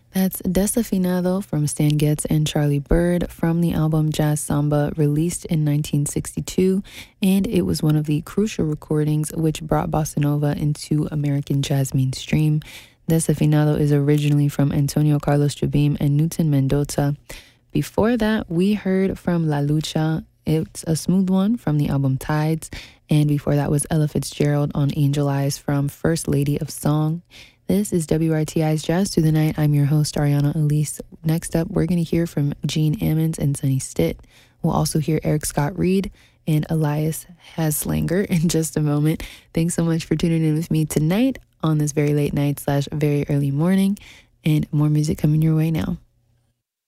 That's Desafinado from Stan Getz and Charlie Bird from the album Jazz Samba, released in 1962, and it was one of the crucial recordings which brought bossa nova into American jazz mainstream. Desafinado is originally from Antonio Carlos Jobim and Newton Mendoza. Before that, we heard from La Lucha. It's a smooth one from the album Tides, and before that was Ella Fitzgerald on Angel Eyes from First Lady of Song. This is WRTI's Jazz Through the Night. I'm your host, Ariana Elise. Next up, we're going to hear from Gene Ammons and Sonny Stitt. We'll also hear Eric Scott Reed and Elias Haslanger in just a moment. Thanks so much for tuning in with me tonight on this very late night / very early morning. And more music coming your way now.